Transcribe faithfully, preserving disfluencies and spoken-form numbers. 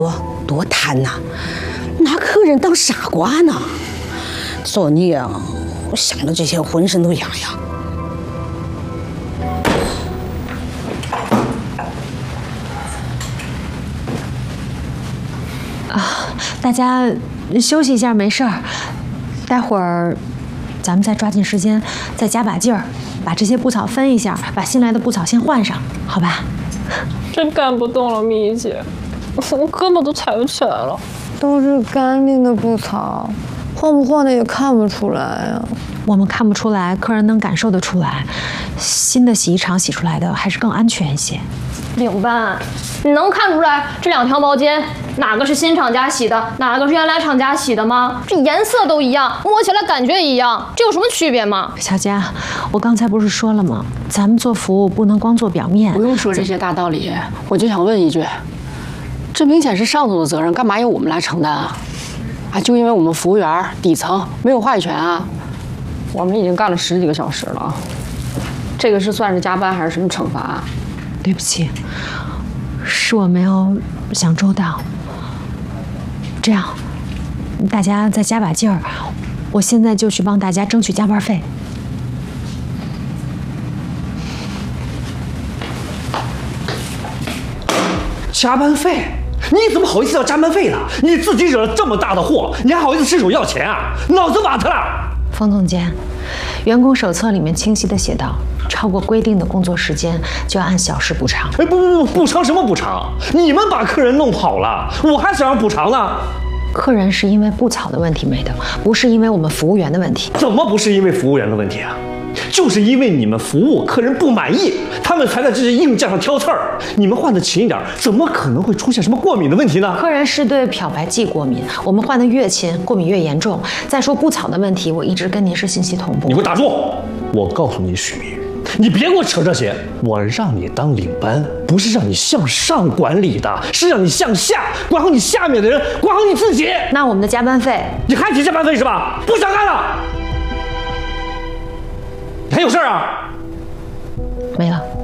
多多贪呐，拿客人当傻瓜呢。索尼啊，我想着这些浑身都痒痒。 啊，大家休息一下，没事儿。待会儿咱们再抓紧时间，再加把劲儿，把这些布草分一下，把新来的布草先换上，好吧？ 真干不动了，蜜姐，我胳膊都抬不起来了。 都是干净的布草，换不换的也看不出来呀。 我们看不出来，客人能感受得出来。新的洗衣厂洗出来的还是更安全一些。 领班，你能看出来这两条毛巾哪个是新厂家洗的，哪个是原来厂家洗的吗？这颜色都一样，摸起来感觉一样，这有什么区别吗？ 小佳，我刚才不是说了吗？咱们做服务不能光做表面。 不用说这些大道理，我就想问一句，这明显是上头的责任，干嘛由我们来承担啊？啊，就因为我们服务员底层没有话语权啊？我们已经干了十几个小时了，这个是算是加班还是什么惩罚啊？ 对不起，是我没有想周到。这样，大家再加把劲儿，我现在就去帮大家争取加班费。 加班费？你怎么好意思要加班费呢？你自己惹了这么大的祸，你还好意思伸手要钱啊？脑子瓦特了！ 冯总监，员工手册里面清晰的写道，超过规定的工作时间就要按小时补偿。 哎，不不不，补偿什么补偿？你们把客人弄跑了，我还想让补偿呢。 客人是因为布草的问题没的，不是因为我们服务员的问题。 怎么不是因为服务员的问题啊？就是因为你们服务客人不满意，他们才在这些硬件上挑刺儿。你们换的勤一点，怎么可能会出现什么过敏的问题呢？ 客人是对漂白剂过敏，我们换的越勤，过敏越严重。再说布草的问题，我一直跟您是信息同步。 你给我打住！我告诉你，许明，你别给我扯这些。我让你当领班，不是让你向上管理的，是让你向下管好你下面的人，管好你自己。 那我们的加班费， 你还提加班费是吧？不想干了。你还有事儿啊？ 没了。